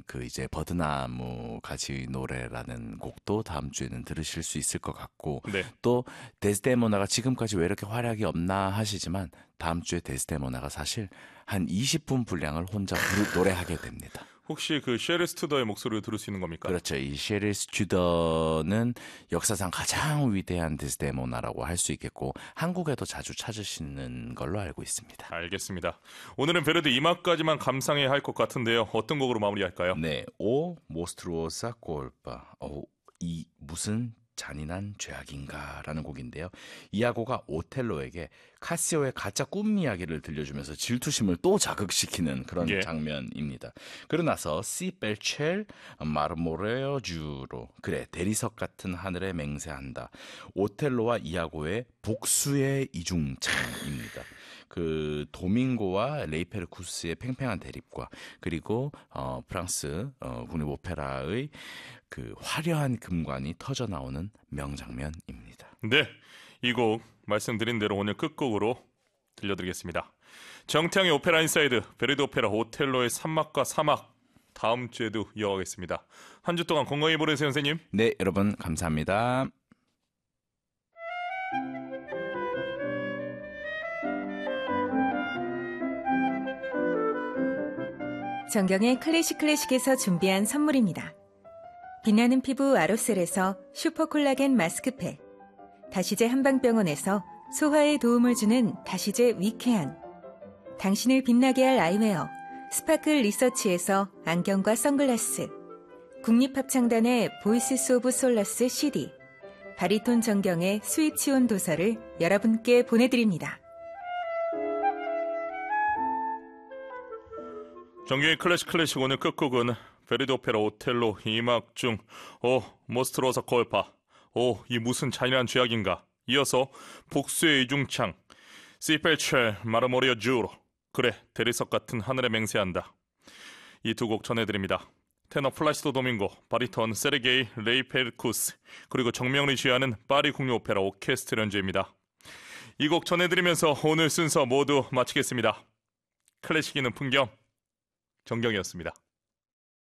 그 이제 버드나무 가지 노래라는 곡도 다음 주에는 들으실 수 있을 것 같고 네. 또 데스데모나가 지금까지 왜 이렇게 활약이 없나 하시지만 다음 주에 데스데모나가 사실 한 20분 분량을 혼자 노래하게 됩니다. 혹시 그 셰리 스투더의 목소리를 들을 수 있는 겁니까? 그렇죠. 이 셰릴 스튜더는 역사상 가장 위대한 데스데모나라고 할 수 있겠고 한국에도 자주 찾으시는 걸로 알고 있습니다. 알겠습니다. 오늘은 베르디 이 막까지만 감상해야 할 것 같은데요. 어떤 곡으로 마무리할까요? 네, 오 모스트루오사 꼴바. 이 무슨 잔인한 죄악인가라는 곡인데요. 이아고가 오텔로에게 카시오의 가짜 꿈 이야기를 들려주면서 질투심을 또 자극시키는 그런 예. 장면입니다. 그러고 나서 시 벨첼 마르모레오 주로 그래 대리석 같은 하늘에 맹세한다. 오텔로와 이아고의 복수의 이중창입니다. 그 도밍고와 레이페르쿠스의 팽팽한 대립과 그리고 프랑스 국립 오페라의 그 화려한 금관이 터져 나오는 명장면입니다. 네, 이 곡 말씀드린 대로 오늘 끝곡으로 들려드리겠습니다. 정태양의 오페라 인사이드, 베르디 오페라 오텔로의 3막과 4막 다음 주에도 이어가겠습니다. 한 주 동안 건강히 보내세요, 선생님. 네, 여러분 감사합니다. 정경의 클래식에서 준비한 선물입니다. 빛나는 피부 아로셀에서 슈퍼콜라겐 마스크팩, 다시제 한방병원에서 소화에 도움을 주는 다시제 위쾌한, 당신을 빛나게 할 아이웨어 스파클 리서치에서 안경과 선글라스, 국립합창단의 보이스 오브 솔라스 CD, 바리톤 정경의 스위치온 도서를 여러분께 보내드립니다. 정경의 클래식 오늘 끝곡은 베르디 오페라 오텔로 2막 중 모스트로사 콜파, 이 무슨 잔인한 죄악인가, 이어서 복수의 이중창, 시펠첼 마르모리오 주로, 그래 대리석 같은 하늘에 맹세한다. 이 두 곡 전해드립니다. 테너 플라시도 도밍고, 바리톤 세르게이 레이페르쿠스, 그리고 정명리 지휘하는 파리 국립 오페라 오케스트라 연주입니다. 이 곡 전해드리면서 오늘 순서 모두 마치겠습니다. 클래식 있는 풍경, 정경이었습니다.